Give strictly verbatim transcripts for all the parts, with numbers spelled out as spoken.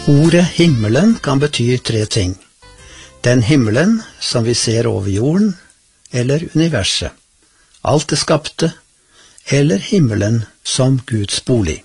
Ordet himmelen kan bety tre ting. Den himmelen som vi ser over jorden, eller universet, alt det skapte, eller himmelen som Guds bolig.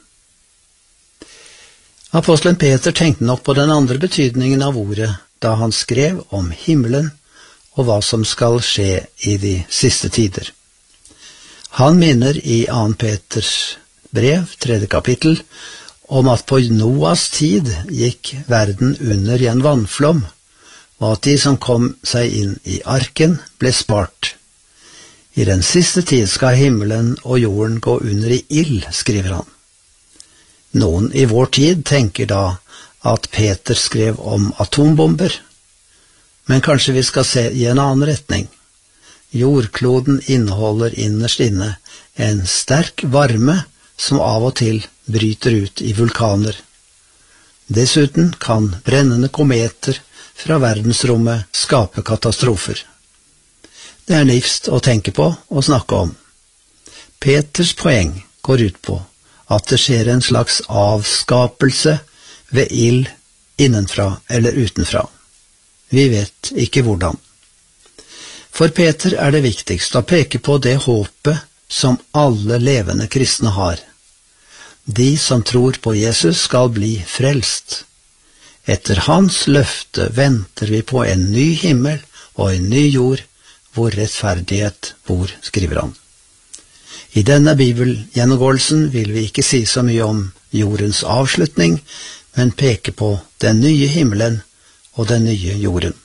Apostelen Peter tenkte nok på den andre betydningen av ordet da han skrev om himmelen og hva som skal skje i de siste tider. Han minner i andre Peters brev, tredje kapittel, om at på Noas tid gikk verden under i en vannflom, og at de som kom seg inn i arken ble spart. I den siste tid skal himmelen og jorden gå under i ild, skriver han. Noen i vår tid tenker da at Peter skrev om atombomber, men kanskje vi skal se i en annen retning. Jordkloden inneholder innerst inne en sterk varme som av og til bryter ut i vulkaner. Dessuten kan brennende kometer fra verdensrommet skape katastrofer. Det er nifst å tenke på og snakke om. Peters poeng går ut på at det skjer en slags avskapelse ved ild innenfra eller utenfra. Vi vet ikke hvordan. For Peter er det viktigst å peke på det håpet som alle levende kristne har. De som tror på Jesus skal bli frelst. Etter hans løfte venter vi på en ny himmel og en ny jord, hvor rettferdighet bor, skriver han. I denne bibelgjennomgåelsen vil vi ikke si så mye om jordens avslutning, men peke på den nye himmelen og den nye jorden.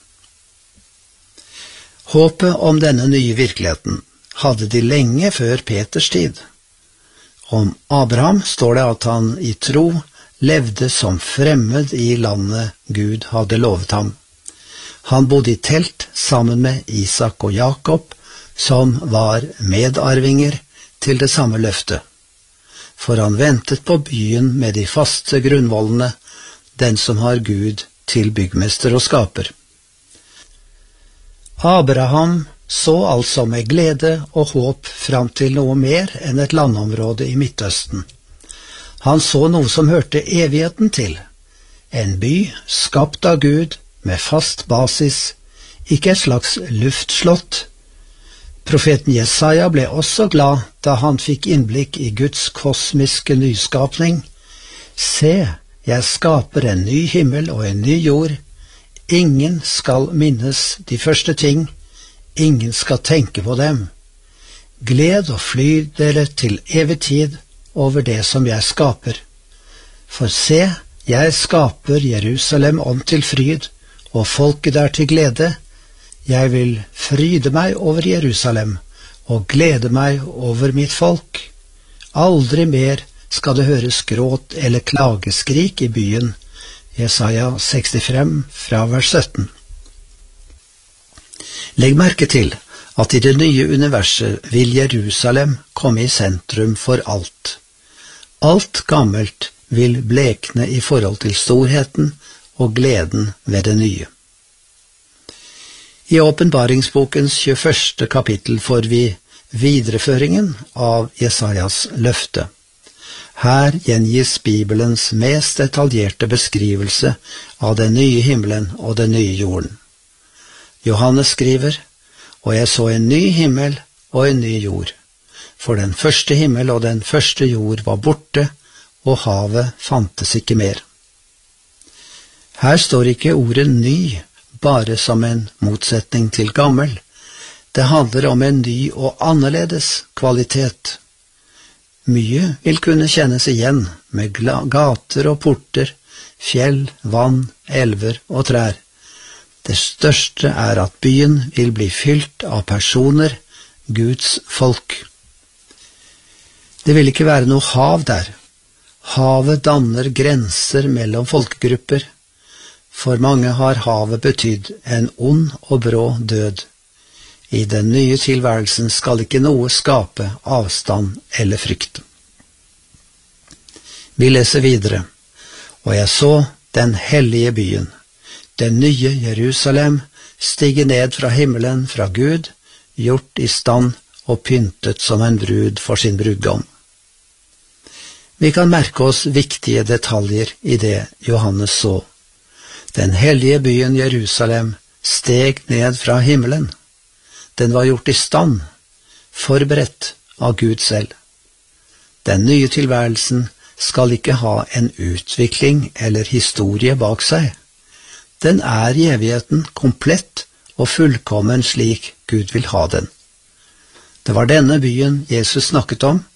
Håpet om denne nye virkeligheten hadde de lenge før Peters tid. Om Abraham står det at han i tro levde som fremmed i landet Gud hadde lovet ham. Han bodde i telt sammen med Isak og Jakob, som var medarvinger til det samme løftet. For han ventet på byen med de faste grunnvollene, den som har Gud til byggmester og skaper. Abraham så altså med glede og håp fram til noe mer enn et landområde i Midtøsten. Han så noe som hørte evigheten til, en by skapt av Gud med fast basis, ikke et slags luftslott. Profeten Jesaja ble også glad da han fikk innblikk i Guds kosmiske nyskapning. Se, jeg skaper en ny himmel og en ny jord. Ingen skal minnes de første ting, ingen skal tenke på dem. Gled og fly dere til evig tid over det som jeg skaper. For se, jeg skaper Jerusalem om til fryd, og folket der til glede. Jeg vil fryde meg over Jerusalem, og glede meg over mitt folk. Aldri mer skal det høres gråt eller klageskrik i byen. Jesaja sekstifem fra vers sytten. Legg merke til at i det nye universet vil Jerusalem komme i sentrum for alt. Alt gammelt vil blekne i forhold til storheten og gleden ved det nye. I åpenbaringsbokens tjueførste kapittel får vi videreføringen av Jesajas løfte. Her gjengis Bibelens mest detaljerte beskrivelse av den nye himmelen og den nye jorden. Johannes skriver, «Og jeg så en ny himmel og en ny jord, for den første himmel og den første jord var borte, og havet fantes ikke mer.» Her står ikke ordet ny, bare som en motsetning til gammel. Det handler om en ny og annerledes kvalitet. Mye vil kunne kjennes igjen med gater og porter, fjell, vann, elver og trær. Det største er at byen vil bli fylt av personer, Guds folk. Det vil ikke være noe hav der. Havet danner grenser mellom folkegrupper. For mange har havet betydd en ond og brå død. I den nye tilværelsen skal ikke noe skape avstand eller frykt. Vi leser videre. Og jeg så den hellige byen, den nye Jerusalem, stige ned fra himmelen fra Gud, gjort i stand og pyntet som en brud for sin brudgom. Vi kan merke oss viktige detaljer i det Johannes så. Den hellige byen Jerusalem steg ned fra himmelen. Den var gjort i stand, forberedt av Gud selv. Den nye tilværelsen skal ikke ha en utvikling eller historie bak seg. Den er i evigheten komplett og fullkommen slik Gud vil ha den. Det var denne byen Jesus snakket om